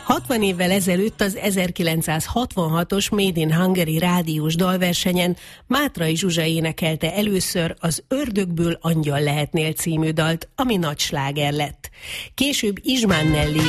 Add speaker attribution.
Speaker 1: 60 évvel ezelőtt az 1966-os Made in Hungary rádiós dalversenyen Mátrai Zsuzsa énekelte először az Ördögből angyal lehetnél című dalt, ami nagy sláger lett. Később Izsmán Nelly